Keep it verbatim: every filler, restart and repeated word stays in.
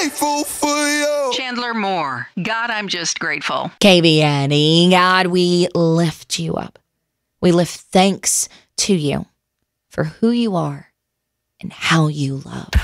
grateful for you. Chandler Moore. God, I'm just grateful. K B N E, God, we lift you up. We lift thanks to you for who you are and how you love.